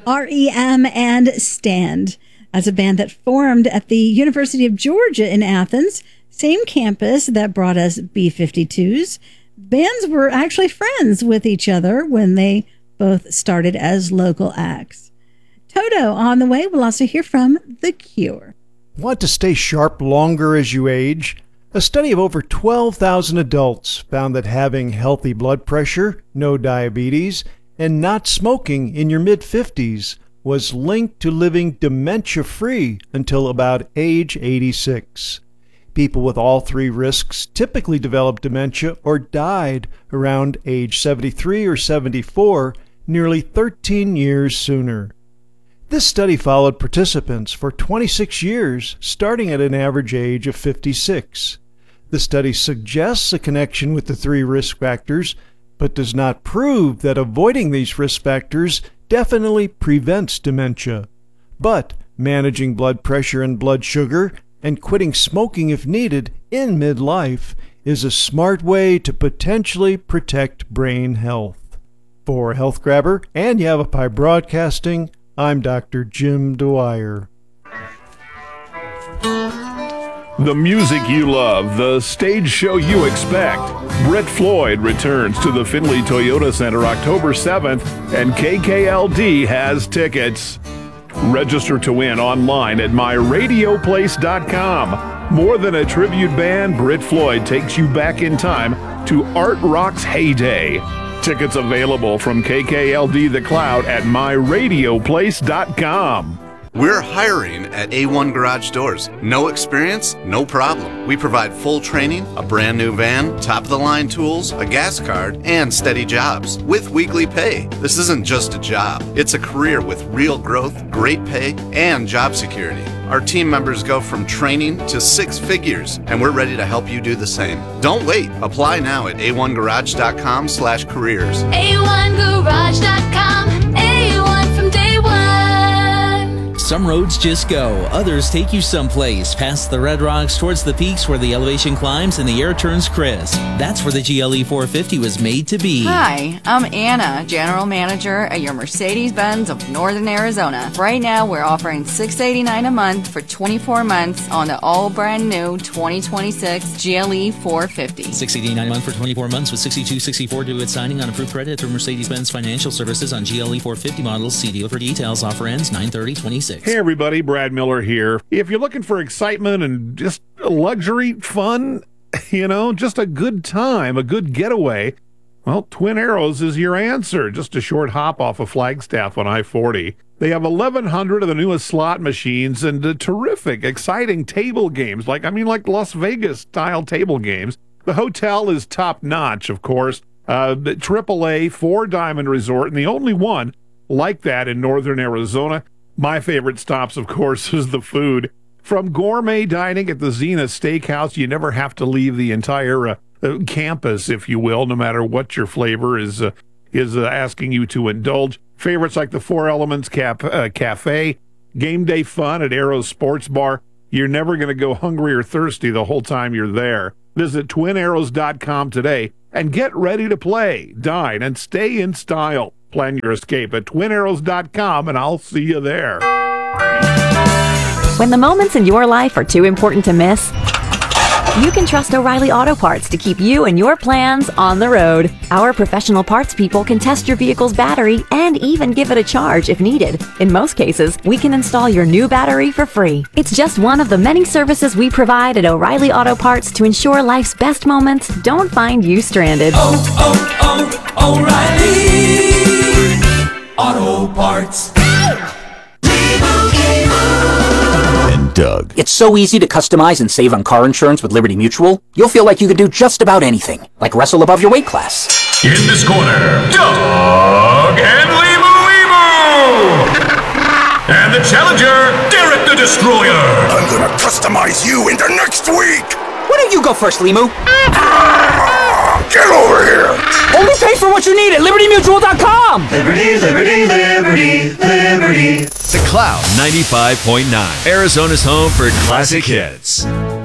REM and Stand. That's a band that formed at the University of Georgia in Athens, same campus that brought us B-52s. Bands were actually friends with each other when they both started as local acts. Toto on the way. We'll also hear from The Cure. Want to stay sharp longer as you age? A study of over 12,000 adults found that having healthy blood pressure, no diabetes, and not smoking in your mid-50s was linked to living dementia-free until about age 86. People with all three risks typically developed dementia or died around age 73 or 74, nearly 13 years sooner. This study followed participants for 26 years, starting at an average age of 56. The study suggests a connection with the three risk factors, but does not prove that avoiding these risk factors definitely prevents dementia. But managing blood pressure and blood sugar and quitting smoking if needed in midlife is a smart way to potentially protect brain health. For Health Grabber and Yavapai Broadcasting, I'm Dr. Jim Dwyer. The music you love, the stage show you expect. Brett Floyd returns to the Findlay Toyota Center October 7th, and KKLD has tickets. Register to win online at myradioplace.com. More than a tribute band, Brett Floyd takes you back in time to art rock's heyday. Tickets available from KKLD The Cloud at myradioplace.com. We're hiring at A1 Garage Doors. No experience? No problem. We provide full training, a brand new van, top-of-the-line tools, a gas card, and steady jobs with weekly pay. This isn't just a job. It's a career with real growth, great pay, and job security. Our team members go from training to 6 figures, and we're ready to help you do the same. Don't wait. Apply now at a1garage.com/careers. A1garage.com. A1 from day one. Some roads just go. Others take you someplace, past the red rocks towards the peaks where the elevation climbs and the air turns crisp. That's where the GLE 450 was made to be. Hi, I'm Anna, General Manager at your Mercedes-Benz of Northern Arizona. Right now, we're offering $689 a month for 24 months on the all brand new 2026 GLE 450. $689 a month for 24 months with $62.64 due at signing on approved credit through Mercedes-Benz Financial Services on GLE 450 models. See dealer for details. Offer ends 9/30/26. Hey everybody, Brad Miller here. If you're looking for excitement and just luxury fun, just a good time, a good getaway, well, Twin Arrows is your answer. Just a short hop off of Flagstaff on I-40. They have 1,100 of the newest slot machines and terrific, exciting table games, like Las Vegas-style table games. The hotel is top-notch, of course. The AAA 4-diamond resort, and the only one like that in Northern Arizona. My favorite stops, of course, is the food. From gourmet dining at the Zenith Steakhouse, you never have to leave the entire campus, if you will, no matter what your flavor is asking you to indulge. Favorites like the Four Elements Cafe, game day fun at Arrows Sports Bar. You're never going to go hungry or thirsty the whole time you're there. Visit twinarrows.com today and get ready to play, dine, and stay in style. Plan your escape at twinarrows.com, and I'll see you there. When the moments in your life are too important to miss, you can trust O'Reilly Auto Parts to keep you and your plans on the road. Our professional parts people can test your vehicle's battery and even give it a charge if needed. In most cases, we can install your new battery for free. It's just one of the many services we provide at O'Reilly Auto Parts to ensure life's best moments don't find you stranded. O'Reilly Auto Parts. Doug. It's so easy to customize and save on car insurance with Liberty Mutual. You'll feel like you could do just about anything, like wrestle above your weight class. In this corner, Doug and Limu. And the challenger, Derek the Destroyer. I'm gonna customize you into next week. Why don't you go first, Limu? Get over here. Only pay for what you need at LibertyMutual.com. Liberty, liberty, liberty, liberty. The Cloud 95.9, Arizona's home for classic hits.